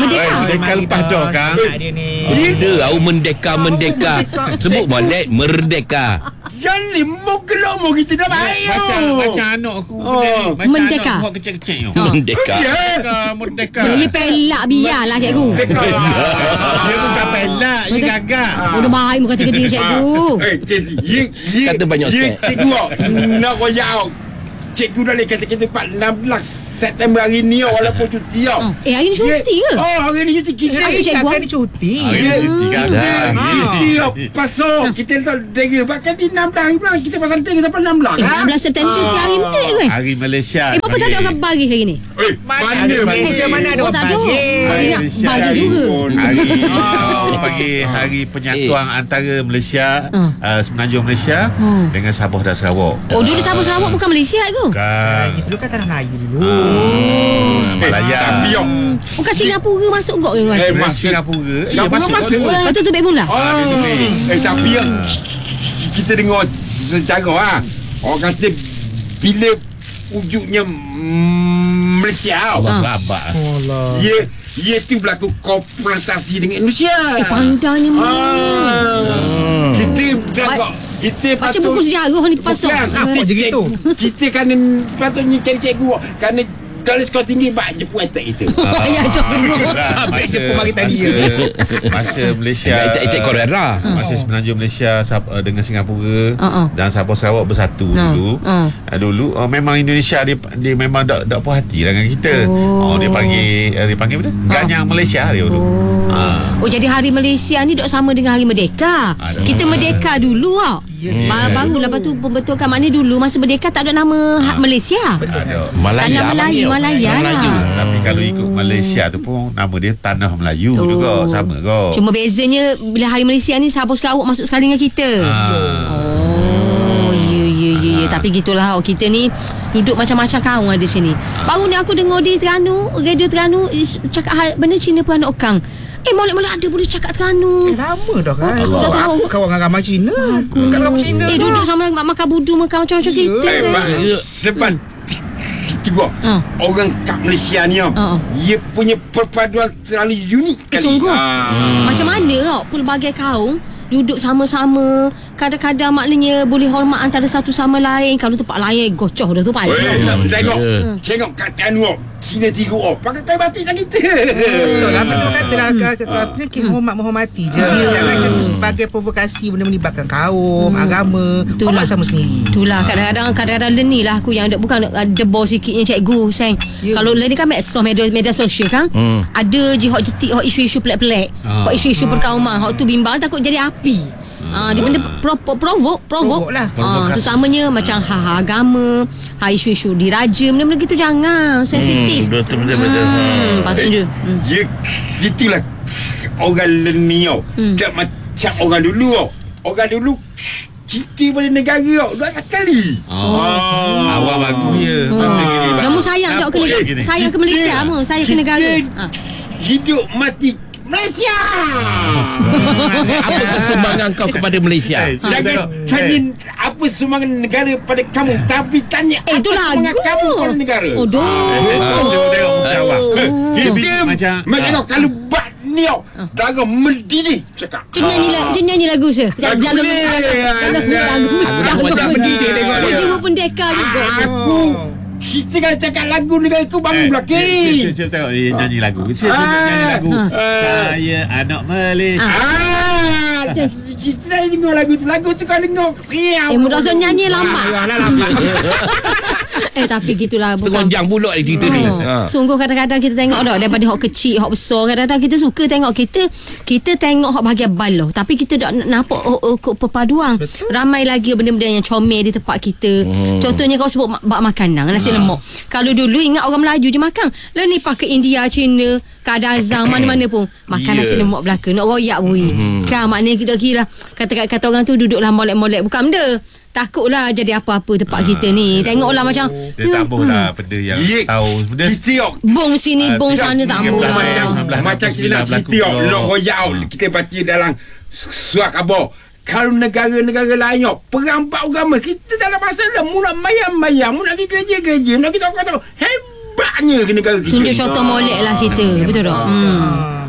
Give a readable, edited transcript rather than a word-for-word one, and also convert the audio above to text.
Merdeka lepas dah kan. Dia ni. Ada merdeka. Sebut molek merdeka. Jangan limau kelok mau kita dah baik. Macam anak aku. Merdeka. Macam anak aku kecil-kecil tu. Merdeka. Merdeka. Dia pelak biarlah cikgu. Dia bukan pelak, dia gagak. Udah baik muka gede cikgu. Kata banyak set. Cikgu nak royak. Cikgu dah kata kita 16 September hari ni walaupun cuti tau. Hari ni cuti ke? Hari ni cuti kita. Hari ni cuti. Cuti pasal kita tak dega bahkan di 16 kita pasal dega sampai 16. 16 September cuti hari ni ke? Hari Malaysia. Apa tak ada orang bagi hari ni? Mana Malaysia mana ada orang bagi? Bagi juga. Hari orang panggil hari penyatuan antara Malaysia, Semenanjung Malaysia dengan Sabah dan Sarawak. Oh, dulu Sabah Sarawak bukan Malaysia ke? Bukan. Itu dulu kan tanah Melayu dulu. Malaya. Tapi Bukan Singapura masuk kok dengan. Singapura. Singapura masuk. Lepas tu baik mula. Tapi yang kita dengar secara orang kata bila wujudnya Malaysia Abang. Ia tu berlaku konfrontasi dengan Indonesia. Pandangnya kita baca buku sejarah ni pasal. Kita kan patutnya cari cikgu kerana kalau skor tinggi bak Jepun attack kita. Ya tu. Jepun bagi tadi Masa Malaysia Attack Korea. Masa Semenanjung Malaysia dengan Singapura dan Sabah Sarawak bersatu dulu memang Indonesia dia memang tak puas hati dengan kita. Dia panggil apa? Ganyang Malaysia dia dulu. Oh, jadi hari Malaysia ni dok sama dengan hari merdeka. Kita merdeka dulu baru lepas tu pembentukan, maknanya dulu masa merdeka tak ada nama Malaysia. Tanah Malaya lah. Tapi kalau ikut Malaysia tu pun nama dia Tanah Melayu juga, sama kau. Cuma bezanya bila hari Malaysia ni Sabah Sarawak masuk sekali dengan kita. Ya. Tapi gitulah kita ni duduk macam-macam kaum ada sini. Baru ni aku dengar di Terengganu, radio Terengganu cakap benda Cina pun anak okang. Molek-molek ada boleh cakap Terengganu. Lama dah kan. Aku dah tahu. Aku kawan dengan ramai Cina. Bukan ramai Cina. Duduk sama makan budu, makan macam-macam kita. Sebab juga orang kat Malaysia ni ia punya perpaduan terlalu unik kali. Sungguh. Macam mana pelbagai kaum duduk sama-sama, kadang-kadang maknanya boleh hormat antara satu sama lain. Kalau tempat lain gocoh dah tu paling. Tengok kat Terengganu Cina 3 pakai kain batik kat kita. Betul lah. Macam katalah kita menghormati je. Jangan macam tu sebagai provokasi benda melibatkan kaum, agama. Hormat sama sendiri. Itulah kadang-kadang leni lah aku yang bukan debor sikitnya cikgu sayang. Kalau leni kan medsos, media sosial kan. Ada je hok jetik, hok isu-isu pelik-pelik, hok isu-isu perkauman, hok tu bimbang takut jadi api. Dia benda provok lah. Terutamanya macam agama, isu-isu diraja, benda-benda gitu jangan sensitif. Betul. Patut je. Ya, itulah orang leni tak macam orang dulu. Orang dulu cinta pada negara dua kali. Awak bagus ya. Kamu sayang tak sayang ke Malaysia mu, sayang ke negara. Hidup mati Malaysia. Apa sumbangan kau kepada Malaysia? Jangan tanya apa sumbangan negara pada kamu, tapi tanya apa sumbangan kamu kepada negara. Tengok muka awak. Kita macam kalau buat ni darah mendidih cakap. Nyanyi lagu saya. Jangan mendidih tengok dia. Jiwa pendeka juga. Kita kalau cakap lagu negara tu bangun belakang. Saya tengok dia nyanyi lagu. Nyanyi lagu. Saya anak Malaysia. Kita dah dengar lagu tu kan dengar seriau. Mudah so nyanyi lambat. Tapi gitulah Segonjang pula cerita ni. Sungguh kadang-kadang kita tengok daripada hok kecil, hok besar, kadang-kadang kita suka tengok kita tengok hok bahagian baloh, tapi kita tak nampak perpaduan. Ramai lagi benda-benda yang comel di tempat kita. Contohnya kau sebut bak makanan nasi lemak. Kalau dulu ingat orang Melayu je makan. Lah ni pakai India, Cina, Kadazan, mana-mana pun makan nasi lemak belaka. Nak royak bui. Kan maknanya kita kira kata orang tu duduklah molek-molek bukan benda. Takutlah jadi apa-apa tempat kita ni. Tengoklah macam dia tambahlah benda yang tahu benda. Bong sini, bong sana tambah. Macam kita nak cerita Lok Royal kita baca dalam surat khabar. Kalau negara-negara lain perang empat agama, kita tak ada masalah. Mu nak mayang-mayang, mu nak pergi gereja-gereja, nak kita kata hebatnya ke negara kita. Tunjuk syaitan molek lah kita. Betul tak?